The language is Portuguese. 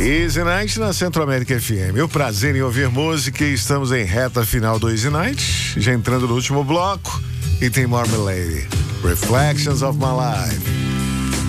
Easy Night na Centro-América FM. O prazer em ouvir música e estamos em reta final do Easy Night, já entrando no último bloco e tem Marmalade, Reflections of My Life.